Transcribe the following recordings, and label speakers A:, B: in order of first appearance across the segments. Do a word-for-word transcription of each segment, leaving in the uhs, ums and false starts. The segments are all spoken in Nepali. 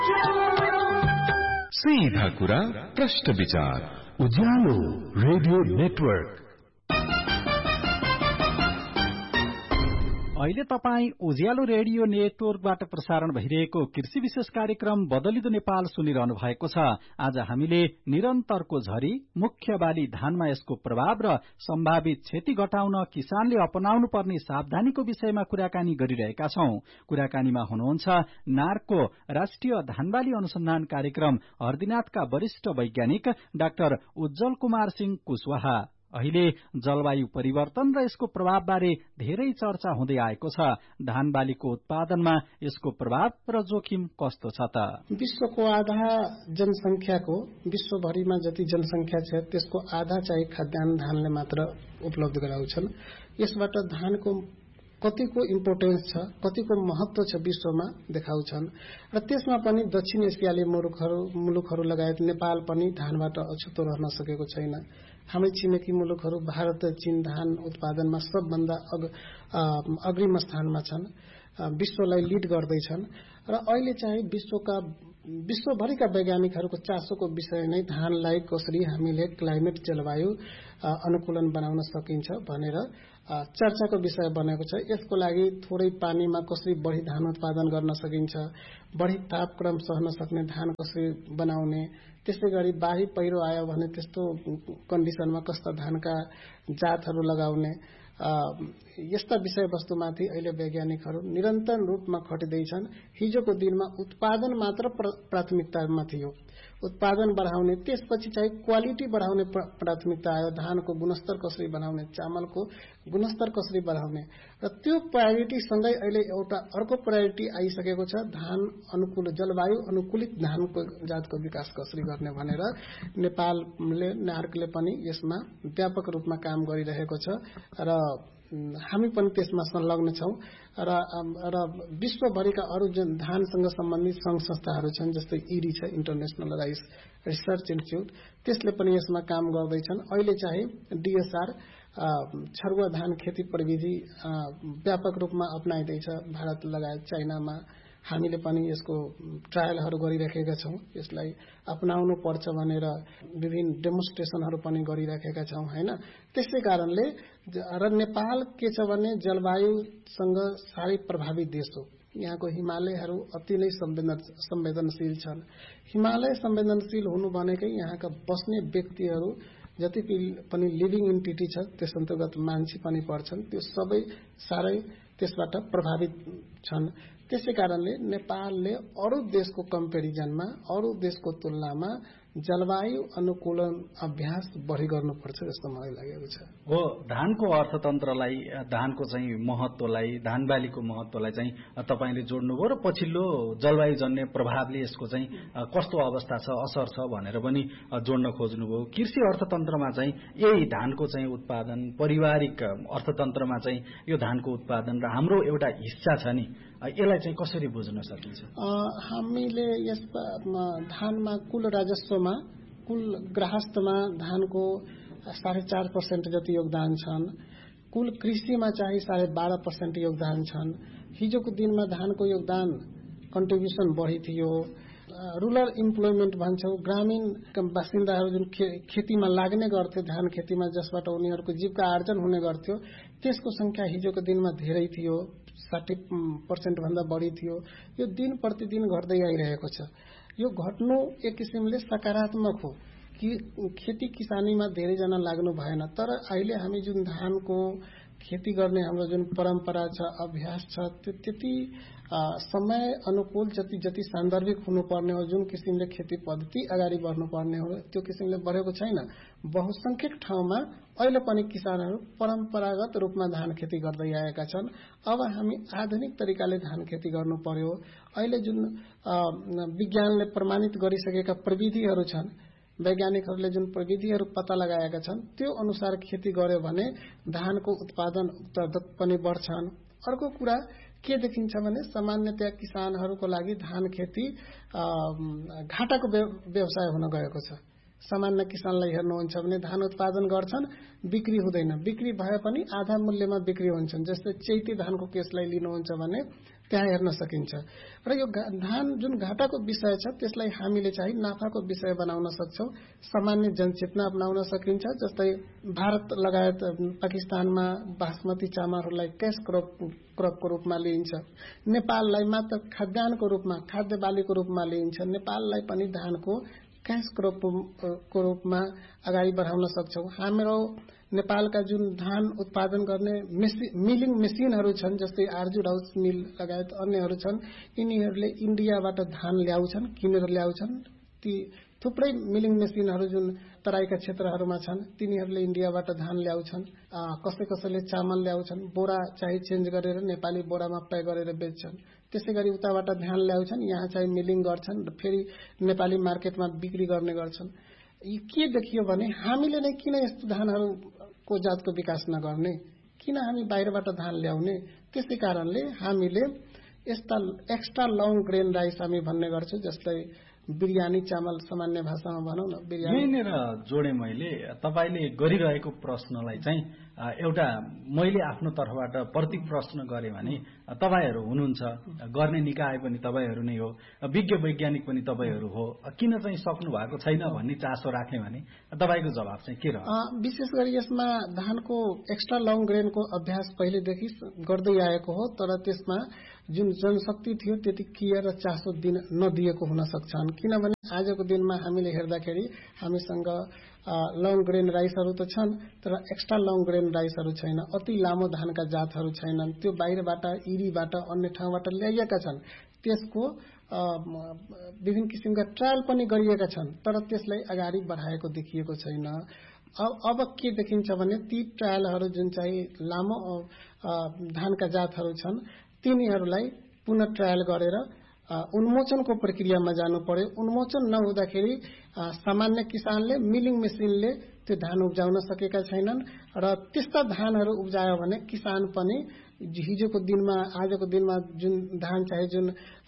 A: सीधा कुरा प्रश्न विचार
B: उज्यालो रेडियो नेटवर्क। अहिले तपाई उज्यालो रेडियो नेटवर्कबाट प्रसारण भइरहेको कृषि विशेष कार्यक्रम बदलिदो नेपाल सुनिरहनु भएको छ। आज हामीले निरन्तरको झरी, मुख्य बाली धानमा यसको प्रभाव र सम्भावित क्षति घटाउन किसानले अपनाउनु पर्ने सावधानीको विषयमा कुराकानी गरिरहेका छौं। कुराकानीमा हुनुहुन्छ नार्को राष्ट्रिय धानबाली अनुसन्धान कार्यक्रम हरदिनाथका वरिष्ठ वैज्ञानिक डाक्टर उज्जवल कुमार सिंह कुशवाहा। अहिले जलवायु परिवर्तन र यसको प्रभाव बारे धेरै चर्चा हुँदै आएको छ। धानबालीको उत्पादनमा यसको प्रभाव र जोखिम कस्तो छ त?
C: विश्वको आधा जनसंख्याको, विश्वभरिमा जति जनसंख्या छ त्यसको आधा चाहिँ खाद्यान्न धानले मात्र उपलब्ध गराउँछन्। यसबाट धानको कतिको इम्पोर्टेन्स छ, कतिको महत्व छ विश्वमा देखाउँछन्। र त्यसमा पनि दक्षिण एसियाली मुलुकहरू मुलुकहरू लगायत नेपाल पनि धानबाट अछुतो रहन सकेको छैन। हामी छिमेकी मुलुकहरू भारत, चीन धान उत्पादनमा सबभन्दा अग, अग्रिम स्थानमा छन्, विश्वलाई लिड गर्दैछन्। र अहिले चाहिँ विश्वका विश्वभरिका वैज्ञानिकहरूको चासोको विषय नै धानलाई कसरी हामीले क्लाइमेट जलवायु अनुकूलन बनाउन सकिन्छ भनेर चर्चाको विषय बनेको छ। यसको लागि थोरै पानीमा कसरी बढी धान उत्पादन गर्न सकिन्छ, बढी तापक्रम सहन सक्ने धान कसरी बनाउने, त्यसै गरी बाढी पहिरो आयो भने त्यस्तो कन्डिसनमा कस्ता धानका जातहरू लगाउने, यस्ता विषयवस्तुमाथि अहिले वैज्ञानिकहरू निरन्तर रूपमा खटिँदैछन्। हिजोको दिनमा उत्पादन मात्र प्राथमिकतामा थियो, उत्पादन बढाउने, त्यसपछि चाहिँ क्वालिटी बढाउने प्राथमिकता आयो। धानको गुणस्तर कसरी बढाउने, चामलको गुणस्तर कसरी बढाउने, र त्यो प्रायोरिटी सँगै अहिले एउटा अर्को प्रायोरिटी आइसकेको छ, धान अनुकूल जलवायु अनुकूलित धानको जातको विकास कसरी गर्ने भनेर नेपालले नार्कले पनि यसमा व्यापक रूपमा काम गरिरहेको छ र हामी पनि त्यसमा संलग्न छौं। र र विश्वभरिका अरू जुन धानसँग सम्बन्धित संघ संस्थाहरू छन्, जस्तै इडी छ, इन्टरनेशनल राइस रिसर्च इन्स्टिट्युट, त्यसले पनि यसमा काम गर्दैछन्। अहिले चाहिँ डीएसआर छरुवा धान खेती प्रविधि व्यापक रूपमा अपनाइदैछ भारत लगायत चाइनामा। हामीले पनि यसको ट्रायलहरू गरिराखेका छौं, यसलाई अपनाउनु पर्छ भनेर विभिन्न डेमोन्स्ट्रेसनहरू पनि गरिराखेका छौं हैन। त्यसै कारणले र नेपाल के छ भने जलवायुसँग साह्रै प्रभावित देश हो। यहाँको हिमालयहरू अति नै संवेदनशील छन्। हिमालय संवेदनशील हुनु भनेकै यहाँका बस्ने व्यक्तिहरू जति पनि लिभिङ एन्टिटी छ त्यस अन्तर्गत मान्छे पनि पर्छन्, त्यो सबै साह्रै त्यसबाट प्रभावित छन्। त्यसै कारणले नेपालले अरू देशको कम्पेरिजनमा, अरू देशको तुलनामा जलवायु अनुकूलन अभ्यास बढी गर्नुपर्छ जस्तो मलाई लागेको छ।
B: हो, धानको अर्थतन्त्रलाई, धानको चाहिँ महत्वलाई, धानबालीको महत्वलाई चाहिँ तपाईले जोड्नुभयो र पछिल्लो जलवायुजन्य प्रभावले यसको चाहिँ कस्तो अवस्था छ, असर छ भनेर पनि जोड्न खोज्नुभयो। कृषि अर्थतन्त्रमा चाहिँ यही धानको चाहिँ उत्पादन, पारिवारिक अर्थतन्त्रमा चाहिँ यो धानको उत्पादन र हाम्रो एउटा हिस्सा छ नि, यसलाई चाहिँ कसरी बुझ्न सकिन्छ?
C: हामीले यस धानमा कुल राजस्वमा, कुल गृहस्थमा धानको साढे चार पर्सेन्ट जति योगदान छन्, कुल कृषिमा चाहिँ साढे बाह्र पर्सेन्ट योगदान छन्। हिजोको दिनमा धानको योगदान कन्ट्रिब्युसन बढी थियो। रूरल इम्प्लोइमेन्ट भन्छौं, ग्रामीण बासिन्दाहरू जुन खे, खेतीमा लाग्ने गर्थ्यो, धान खेतीमा, जसबाट उनीहरूको जीविका आर्जन हुने गर्थ्यो, त्यसको संख्या हिजोको दिनमा धेरै थियो, साठी पर्सेन्ट भन्दा बढी थियो। यो दिन प्रतिदिन घट्दै आइरहेको छ। यो घट्नु एक किसिमले सकारात्मक हो कि खेती किसानीमा धेरैजना लाग्नु भएन। तर अहिले हामी जुन धानको खेती गर्ने हाम्रो जुन परम्परा छ, अभ्यास छ, त्यो त्यति समय अनुकूल, जति जति सान्दर्भिक हुनुपर्ने हो, जुन किसिमले खेती पद्धति अगाडि बढ्नुपर्ने हो, त्यो किसिमले बढेको छैन। बहुसंख्यक ठाउँमा अहिले पनि किसानहरू परम्परागत रूपमा धान खेती गर्दै आएका छन्। अब हामी आधुनिक तरिकाले धान खेती गर्नु पर्यो। अहिले जुन विज्ञानले प्रमाणित गरिसकेका प्रविधिहरू छन्, वैज्ञानिकहरूले जुन प्रविधिहरू पत्ता लगाएका छन्, त्यो अनुसार खेती गर्यो भने धानको उत्पादन उत्पादक पनि बढ्छन्। अर्को कुरा के देखिन्छ भने सामान्यतया किसानहरूको लागि धान खेती घाटाको व्यवसाय हुन गएको छ। सामान्य किसानलाई हेर्नुहुन्छ भने धान उत्पादन गर्छन्, बिक्री हुँदैन, बिक्री भए पनि आधा मूल्यमा बिक्री हुन्छन्। जस्तै चैती धानको केसलाई लिनुहुन्छ भने त्यहाँ हेर्न सकिन्छ। र यो धान जुन घाटाको विषय छ त्यसलाई हामीले चाहिँ नाफाको विषय बनाउन सक्छौं। सामान्य जनचेतना अपनाउन सकिन्छ। जस्तै भारत लगायत पाकिस्तानमा बासमती चामलहरूलाई कैश क्रप क्रपको रूपमा लिइन्छ। नेपाललाई मात्र खाद्यान्नको रूपमा खाद्य बालीको रूपमा लिइन्छ। नेपाललाई पनि धानको कैश क्रपको रूपमा अगाडि बढाउन सक्छौं। हाम्रो नेपालका जुन धान उत्पादन गर्ने मिलिङ मेसिनहरू छन्, जस्तै आर्जु राउस मिल लगायत अन्यहरू छन्, यिनीहरूले इन्डियाबाट धान ल्याउँछन्, किनेर ल्याउँछन्। ती थुप्रै मिलिङ मेसिनहरू जुन तराईका क्षेत्रहरूमा छन् तिनीहरूले इन्डियाबाट धान ल्याउँछन्। कसै कसैले चामल ल्याउँछन्, बोरा चाहिँ चेन्ज गरेर नेपाली बोरामा प्याक गरेर बेच्छन्। त्यसै गरी उताबाट धान ल्याउँछन्, यहाँ चाहिँ मिलिङ गर्छन् र फेरि नेपाली मार्केटमा बिक्री गर्ने गर्छन्। के देखियो भने हामीले नै किन यस्तो धानहरूको जातको विकास नगर्ने, किन हामी बाहिरबाट धान ल्याउने। त्यसै कारणले हामीले यस्ता एक्स्ट्रा लङ ग्रेन राइस हामी भन्ने गर्छौं, जस्तै बिरयानी चामल सामान्य भाषामा भनौं न। बिरयानी
B: यहीँनिर जोडे मैले तपाईले गरिरहेको प्रश्नलाई चाहिँ एउटा मैले आफ्नो तर्फबाट प्रति प्रश्न गरे भने तपाईहरु हुनुहुन्छ, गर्ने निकाय पनि तपाईहरु नै हो, विज्ञ वैज्ञानिक पनि तपाईहरु हो, किन चाहिँ सक्नु भएको छैन भन्ने चासो राखे भने तपाईको जवाब चाहिँ के रहन्छ?
C: विशेष गरी यसमा धानको एक्स्ट्रा लङ ग्रेनको अभ्यास पहिलेदेखि गर्दै आएको हो, तर त्यसमा जुन जनशक्ति थियो त्यति केयर र चासो दिन नदिएको हुन सक्छन्। किनभने आजको दिनमा हामीले हेर्दाखेरि हामीसँग लङ ग्रेन राइसहरू त छन्, तर एक्स्ट्रा लङ ग्रेन राइसहरू छैन। अति लामो धानका जातहरू छैनन्। त्यो बाहिरबाट इरीबाट अन्य ठाउँबाट ल्याइएका छन्। त्यसको विभिन्न किसिमका ट्रायल पनि गरिएका छन्, तर त्यसलाई अगाडि बढाएको देखिएको छैन। अब के देखिन्छ भने ती ट्रायलहरू जुन चाहिँ लामो धानका जातहरू छन् तिनीहरूलाई पुनः ट्रायल गरेर उन्मोचनको प्रक्रियामा जानु पर्यो। उन्मोचन नहुँदाखेरि सामान्य किसानले मिलिङ मेसिनले त्यो धान उब्जाउन सकेका छैनन् र त्यस्ता धानहरू उब्जायो भने किसान पनि हिजोको दिनमा आजको दिनमा जुन धान चाहे जुन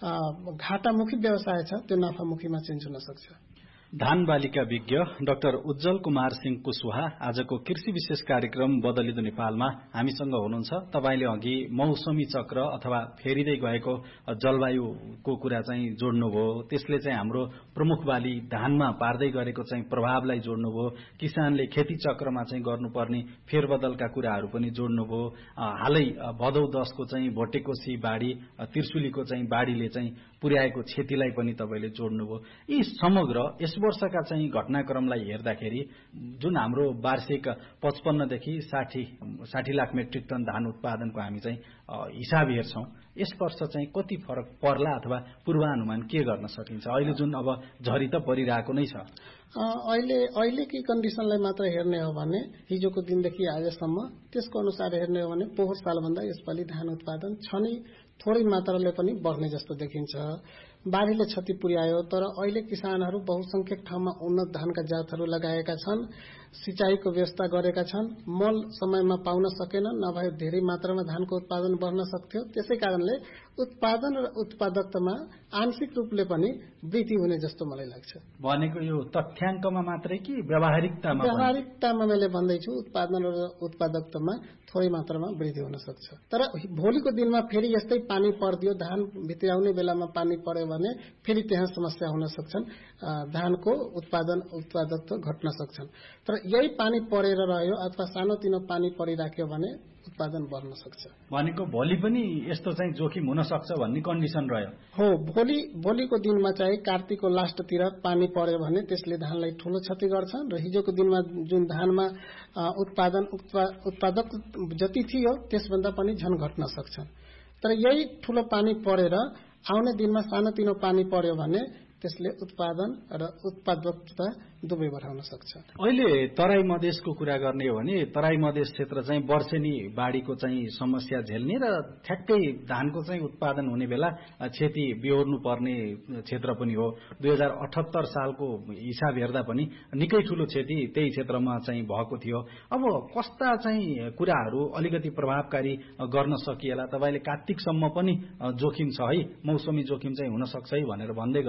C: घाटामुखी व्यवसाय छ त्यो नाफामुखीमा चेन्ज हुन सक्छ।
B: धान बालीका विज्ञ डाक्टर उज्जवल कुमार सिंह कुशवाहा आजको कृषि विशेष कार्यक्रम बदलिदो नेपालमा हामीसँग हुनुहुन्छ। तपाईले अघि मौसमी चक्र अथवा फेरिदै गएको जलवायुको कुरा चाहिँ जोड्नुभयो, त्यसले चाहिँ हाम्रो प्रमुख बाली धानमा पार्दै गरेको चाहिँ प्रभावलाई जोड्नुभयो, किसानले खेती चक्रमा चाहिँ गर्नुपर्ने फेरबदलका कुराहरू पनि जोड्नुभयो, हालै भदौ दशको चाहिँ भोटेकोसी बाढी त्रिशुलीको चाहिँ बाढीले चाहिँ पुर्याएको क्षतिलाई पनि तपाईले जोड्नुभयो। यी समग्र यस वर्षका चाहिँ घटनाक्रमलाई हेर्दाखेरि जुन हाम्रो वार्षिक पचपन्नदेखि साठी साठी लाख मेट्रिक टन धान उत्पादनको हामी चाहिँ हिसाब हेर्छौं, यस वर्ष चाहिँ कति फरक पर्ला अथवा पूर्वानुमान के गर्न सकिन्छ? अहिले जुन अब झरी त परिरहेको नै छ,
C: अहिले अहिलेकै कन्डिसनलाई मात्र हेर्ने हो भने हिजोको दिनदेखि आजसम्म त्यसको अनुसार हेर्ने हो भने पोहोर सालभन्दा यसपालि धान उत्पादन छ नै, थोरै मात्राले पनि बढ्ने जस्तो देखिन्छ। बाढीले क्षति पुर्यायो, तर अहिले किसानहरू बहुसंख्यक ठाउँमा उन्नत धानका जातहरू लगाएका छन्, सिंचाईको व्यवस्था गरेका छन्, मल समयमा पाउन सकेनन्, नभए धेरै मात्रामा धानको उत्पादन बढ्न सक्थ्यो। त्यसै कारणले उत्पादन र उत्पादकतामा आंशिक रूपले पनि वृद्धि हुने जस्तो मलाई लाग्छ।
B: भनेको यो तथ्याङ्कमा मात्रै कि व्यावहारिकतामा?
C: व्यावहारिकतामा मैले भन्दैछु उत्पादन र उत्पादकतामा थोरै मात्रामा वृद्धि हुन सक्छ। तर भोलिको दिनमा फेरि यस्तै पानी पर्दियो, धान भित्राउने बेलामा पानी पर्यो भने फेरि त्यहाँ समस्या हुन सक्छन्, धानको उत्पादन उत्पादकता घट्न सक्छन्। तर यही पानी परेर रह्यो अथवा सानोतिनो पानी परिराख्यो भने उत्पादन बढ्न सक्छ।
B: भनेको भोलि पनि यस्तो चाहिँ जोखिम हुन सक्छ भन्ने कन्डिसन रह्यो?
C: हो, भोलि भोलिको दिनमा चाहिँ कार्तिकको लास्टतिर पानी पर्यो भने त्यसले धानलाई ठूलो क्षति गर्छ र हिजोको दिनमा जुन धानमा उत्पादन उत्पादक जति थियो त्यसभन्दा पनि झन घट्न सक्छन्। तर यही ठूलो पानी परेर आउने दिनमा सानोतिनो पानी पर्यो भने त्यसले उत्पादन र उत्पादकता दुवै बढाउन सक्छ।
B: अहिले तराई मधेसको कुरा गर्ने हो भने तराई मधेस क्षेत्र चाहिँ वर्षेनी बाढीको चाहिँ समस्या झेल्ने र ठ्याक्कै धानको चाहिँ उत्पादन हुने बेला क्षति बिहोर्नु पर्ने क्षेत्र पनि हो। दुई हजार अठहत्तर सालको हिसाब हेर्दा पनि निकै ठूलो क्षति त्यही क्षेत्रमा चाहिँ भएको थियो। अब कस्ता चाहिँ कुराहरू अलिकति प्रभावकारी गर्न सकिएला? तपाईले कार्तिकसम्म पनि जोखिम छ है, मौसमी जोखिम चाहिँ हुन सक्छ है भनेर भन्दै गर्दाखेरि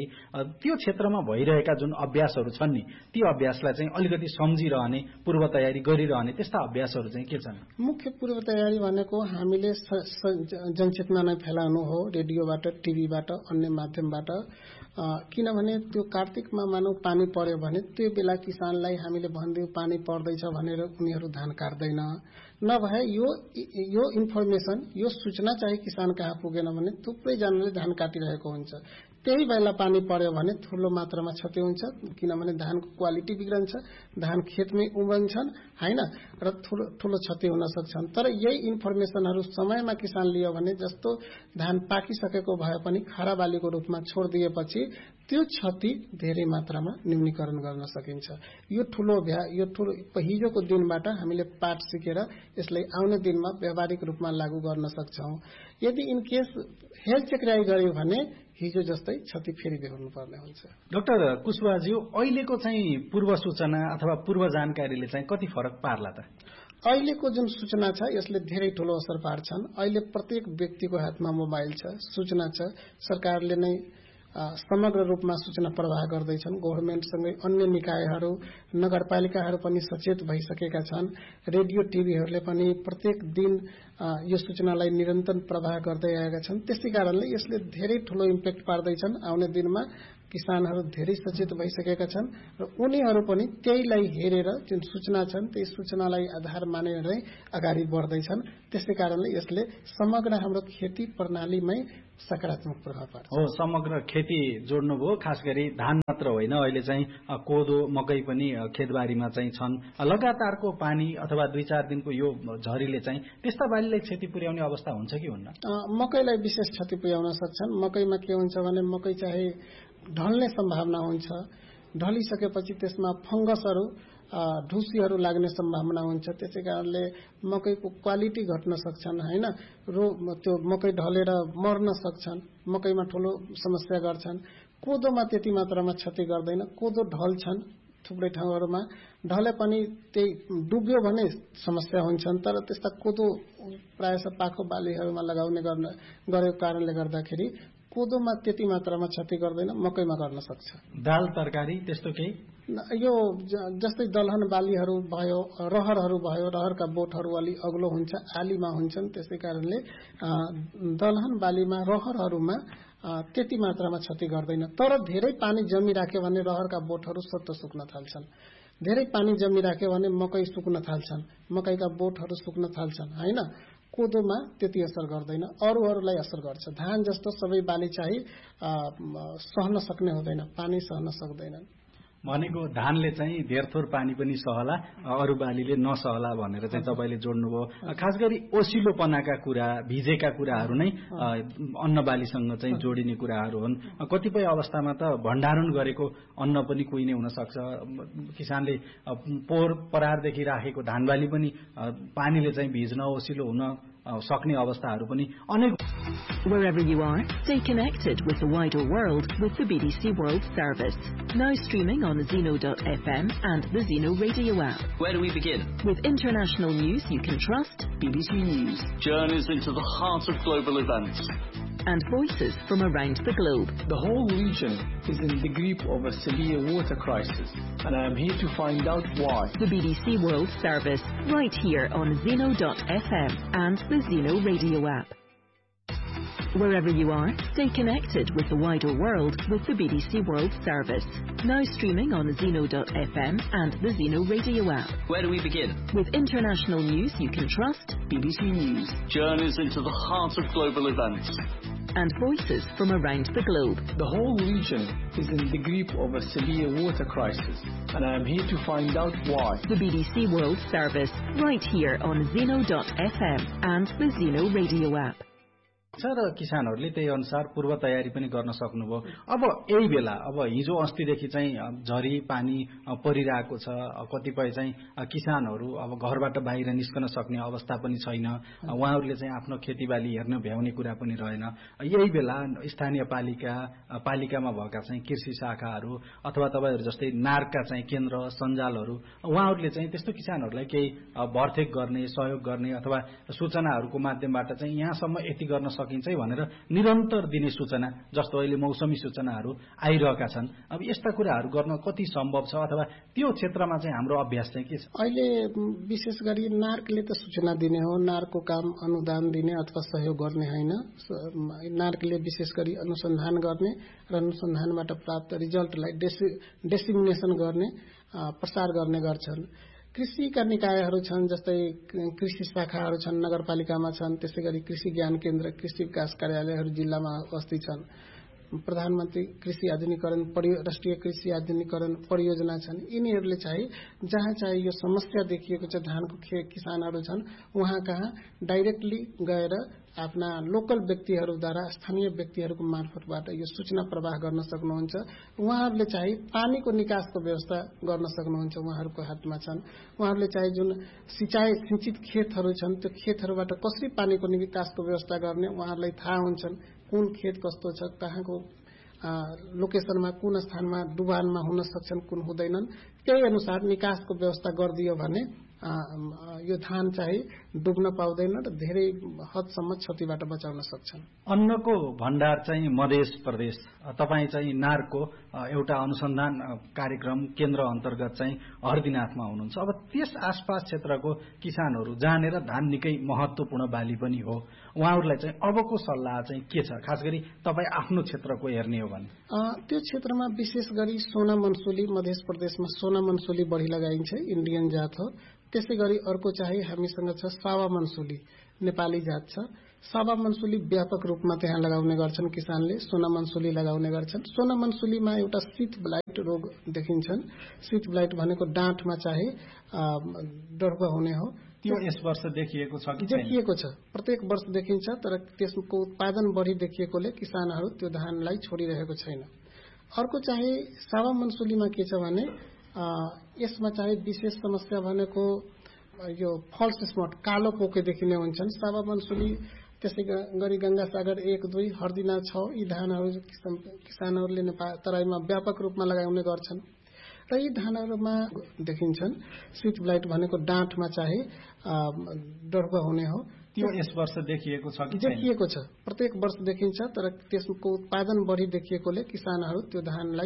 B: त्यो क्षेत्रमा भइरहेका जुन अभ्यासहरू छन् नि ती अभ्यासलाई चाहिँ अलिकति सम्झिरहने पूर्व तयारी गरिरहने त्यस्ता अभ्यासहरू चाहिँ के छन्?
C: मुख्य पूर्व तयारी भनेको हामीले जनचेतना नै फैलाउनु हो, रेडियोबाट, टिभीबाट, अन्य माध्यमबाट। किनभने त्यो कार्तिकमा मानौ पानी पर्यो भने त्यो बेला किसानलाई हामीले भनिदियो पानी पर्दैछ भनेर उनीहरू धान काट्दैन। नभए यो यो इन्फर्मेसन, यो सूचना चाहिँ किसान कहाँ पुगेन भने थुप्रैजनाले धान काटिरहेको हुन्छ। त्यही बेला पानी पर्यो भने ठूलो मात्रामा क्षति हुन्छ, किनभने धानको क्वालिटी बिग्रन्छ, धान खेतमै उम्रन्छन् हैन, र ठूलो ठूलो क्षति हुन सक्छन्। तर यही इन्फर्मेसनहरू समयमा किसान लियो भने जस्तो धान पाकिसकेको भए पनि खारा बालीको रूपमा छोडिदिएपछि त्यो क्षति धेरै मात्रामा न्यूनीकरण गर्न सकिन्छ। यो ठूलो यो ठूलो हिजोको दिनबाट हामीले पाठ सिकेर यसलाई आउने दिनमा व्यावहारिक रूपमा लागू गर्न सक्छौं। यदि इन केस हेल्थ चेकराई गर्यो भने हिजो जस्तै क्षति फेरि बेहोर्नु पर्ने हुन्छ।
B: डाक्टर कुशवाहाज्यू, अहिलेको चाहिँ पूर्व सूचना अथवा पूर्व जानकारीले चाहिँ कति फरक पार्ला त?
C: अहिलेको जुन सूचना छ यसले धेरै ठूलो असर पार्छन्। अहिले प्रत्येक व्यक्तिको हातमा मोबाइल छ, सूचना छ, सरकारले नै समग्र रूपमा सूचना प्रवाह गर्दैछन्। गभर्नमेन्टसँगै अन्य निकायहरू, नगरपालिकाहरू पनि सचेत भइसकेका छन्। रेडियो टिभीहरूले पनि प्रत्येक दिन यो सूचनालाई निरन्तर प्रवाह गर्दै आएका छन्। त्यसै कारणले यसले धेरै ठूलो इम्प्याक्ट पार्दैछन्। आउने दिनमा किसानहरू धेरै सचेत भइसकेका छन् र उनीहरू पनि त्यहीलाई हेरेर जुन सूचना छन् त्यही सूचनालाई आधार मानेर नै अगाडि बढ्दैछन्। त्यसै कारणले यसले समग्र हाम्रो खेती प्रणालीमै सकारात्मक प्रभाव पार्छ।
B: हो, समग्र खेती जोड्नुभयो। खास गरी धान मात्र होइन, अहिले चाहिँ कोदो, मकै पनि खेतबारीमा चाहिँ छन्। लगातारको पानी अथवा दुई चार दिनको यो झरीले चाहिँ त्यस्ता बालीलाई क्षति पुर्याउने अवस्था हुन्छ कि हुन्न?
C: मकैलाई विशेष क्षति पुर्याउन सक्छन्। मकैमा के हुन्छ भने मकै चाहिँ ढल्ने सम्भावना हुन्छ। ढलिसकेपछि त्यसमा फंगसहरू, ढुसीहरू लाग्ने सम्भावना हुन्छ। त्यसै कारणले मकैको क्वालिटी घट्न सक्छन् हैन, रो त्यो मकै ढलेर मर्न सक्छन्, मकैमा ठूलो समस्या गर्छन्। कोदोमा त्यति मात्रामा क्षति गर्दैन। कोदो ढल्छन् थुप्रै ठाउँहरूमा, ढले पनि त्यही डुब्यो भने समस्या हुन्छन्। तर त्यस्ता कोदो प्रायः पाखो बालीहरूमा लगाउने गरेको कारणले गर्दाखेरि कोदोमा त्यति मात्रामा क्षति गर्दैन, मकैमा गर्न सक्छ।
B: दाल तरकारी त्यस्तो केही?
C: यो जस्तै दलहन बालीहरू भयो, रहरहरू भयो, रहरका बोटहरू अलि अग्लो हुन्छ, आलीमा हुन्छन्। त्यसै कारणले दलहन बालीमा, रहरहरूमा त्यति मात्रामा क्षति गर्दैन। तर धेरै पानी जमिराख्यो भने रहरका बोटहरू सत्तो सुक्न थाल्छन्। धेरै पानी जमिराख्यो भने मकै सुक्न थाल्छन्, मकैका बोटहरू सुक्न थाल्छन् हैन। कोदोमा त्यति असर गर्दैन, अरूहरूलाई असर गर्छ। धान जस्तो सबै बाली चाहिँ सहन सक्ने हुँदैन, पानी सहन सक्दैनन्।
B: भनेको धानले चाहिँ धेरथोर पानी पनि सहला, अरू बालीले नसहला भनेर चाहिँ तपाईले जोड्नुभयो। खास गरी ओसिलोपनाका कुरा, भिजेका कुराहरू नै अन्न बालीसँग चाहिँ जोडिने कुराहरू हुन्। कतिपय अवस्थामा त भण्डारण गरेको अन्न पनि कुहिने हुन सक्छ। किसानले पोहोर परारदेखि राखेको धान बाली पनि पानीले चाहिँ भिज्न, ओसिलो हुन सक्ने अवस्थाहरू पनि अनेक।
D: Wherever you are, stay connected with the wider world with the B B C World Service. Now streaming on Zeno dot F M and the Zeno Radio app.
E: Where do we begin?
D: With international news you can trust.
E: B B C News. Journeys into the heart of global events.
D: And voices from around the globe.
F: The whole region is in the grip of a severe water crisis, and I am here to find out why.
D: The B B C World Service, right here on Zeno dot F M and the Zeno Radio app. Wherever you are, stay connected with the wider world with the B B C World Service. Now streaming on Zeno dot F M and the Zeno Radio app.
E: Where do we begin?
D: With international news you can trust.
E: B B C News. Journeys into the heart of global events.
D: And voices from around the globe.
F: The whole region is in the grip of a severe water crisis, and I am here to find out why.
D: The B B C World Service, right here on Zeno dot F M and the Zeno Radio app.
B: र किसानहरूले त्यही अनुसार पूर्व तयारी पनि गर्न सक्नुभयो। अब यही बेला अब हिजो अस्तिदेखि चाहिँ झरी पानी परिरहेको छ। कतिपय चाहिँ किसानहरू अब घरबाट बाहिर निस्कन सक्ने अवस्था पनि छैन। उहाँहरूले चाहिँ आफ्नो खेतीबाली हेर्न भ्याउने कुरा पनि रहेन। यही बेला स्थानीय पालिका पालिकामा भएका चाहिँ कृषि शाखाहरू अथवा तपाईहरु जस्तै नारका चाहिँ केन्द्र सञ्जालहरू उहाँहरूले चाहिँ त्यस्तो किसानहरूलाई केही भरथेक गर्ने, सहयोग गर्ने अथवा सूचनाहरूको माध्यमबाट चाहिँ यहाँसम्म यति गर्न सक्छ सकिन्छ भनेर निरन्तर दिने सूचना, जस्तो अहिले मौसमी सूचनाहरू आइरहेका छन्। अब यस्ता कुराहरू गर्न कति सम्भव छ अथवा त्यो क्षेत्रमा चाहिँ हाम्रो अभ्यास चाहिँ के छ?
C: अहिले विशेष गरी नार्कले त सूचना दिने हो, नार्कको काम अनुदान दिने अथवा सहयोग गर्ने होइन। नार्कले विशेष गरी अनुसन्धान गर्ने र अनुसन्धानबाट प्राप्त रिजल्टलाई डेसिमिनेसन गर्ने, प्रसार गर्ने गर्छन्। कृषिका निकायहरू छन्, जस्तै कृषि शाखाहरू छन्, नगरपालिकामा छन्, त्यसै गरी कृषि ज्ञान केन्द्र, कृषि विकास कार्यालयहरू जिल्लामा अवस्थित छन्। प्रधानमन्त्री कृषि आधुनिकीकरण राष्ट्रिय कृषि आधुनिकीकरण परियोजना छन्। यिनीहरूले चाहिँ जहाँ चाहिँ यो समस्या देखिएको छ, धानको किसानहरू छन्, उहाँ कहाँ डाइरेक्टली गएर आफ्ना लोकल व्यक्तिहरूद्वारा, स्थानीय व्यक्तिहरूको मार्फतबाट यो सूचना प्रवाह गर्न सक्नुहुन्छ। उहाँहरूले चाहिँ पानीको निकासको व्यवस्था गर्न सक्नुहुन्छ, उहाँहरूको हातमा छन्। उहाँहरूले चाहिँ जुन सिँचाइ सिंचित खेतहरू छन्, त्यो खेतहरूबाट कसरी पानीको निकासको व्यवस्था गर्ने उहाँहरूलाई थाहा हुन्छन्। कुन खेत कस्तो छ, कहाँको लोकेसनमा, कुन स्थानमा डुबानमा हुन सक्छन्, कुन हुँदैनन्, त्यही अनुसार निकासको व्यवस्था गरिदियो भने यो धान चाहिँ डुब्न पाउँदैन र धेरै हदसम्म क्षतिबाट बचाउन सक्छन्।
B: अन्नको भण्डार चाहिँ मधेस प्रदेश, तपाईँ चाहिँ नार्कको एउटा अनुसन्धान कार्यक्रम केन्द्र अन्तर्गत चाहिँ हरदिनाथमा हुनुहुन्छ। अब त्यस आसपास क्षेत्रको किसानहरू जहाँनिर धान निकै महत्वपूर्ण बाली पनि हो, उहाँहरूलाई चाहिँ अबको सल्लाह चाहिँ के छ, खास गरी तपाईँ आफ्नो क्षेत्रको हेर्ने हो भने?
C: त्यो क्षेत्रमा विशेष गरी सोना मनसुली, मध्य प्रदेशमा सोना मनसुली बढी लगाइन्छ, इन्डियन जात हो। त्यसै गरी अर्को चाहिँ हामीसँग छ सावा मनसुली, नेपाली जात छ। सावा मनसुली व्यापक रूपमा त्यहाँ लगाउने गर्छन् किसानले, सोना मनसुली लगाउने गर्छन्। सोना मनसुलीमा एउटा शीत ब्लाइट रोग देखिन्छन्। शीत ब्लाइट भनेको डाँठमा चाहिँ डर्को हुने हो।
B: त्यो यस वर्ष देखिएको छ कि
C: देखिएको छ, प्रत्येक वर्ष देखिन्छ, तर त्यसको उत्पादन बढी देखिएकोले किसानहरू त्यो धानलाई छोडिरहेको छैन। अर्को चाहिँ सावा मनसुलीमा के छ भने यसमा चाहिँ विशेष समस्या भनेको यो फल्स स्पट, कालो पोके देखिने हुन्छन्। सावा मनसुली, त्यसै गरी गंगासागर एक दुई, हर्दिना छ, यी धानहरू किसानहरूले नेपाल तराईमा व्यापक रूपमा लगाउने गर्छन् र यी धानहरूमा देखिन्छन्। शीत ब्लाइट भनेको डाँठमा चाहिँ डर्को हुने हो।
B: त्यो यस वर्ष देखिएको छ कि
C: देखिएको छ, प्रत्येक वर्ष देखिन्छ, तर त्यसको उत्पादन बढी देखिएकोले किसानहरू त्यो धानलाई